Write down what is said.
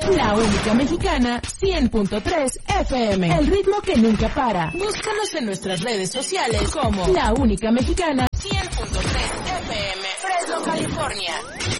La única mexicana, 100.3 FM. El ritmo que nunca para. Búscanos en nuestras redes sociales como La Única Mexicana, 100.3 FM. Fresno, California.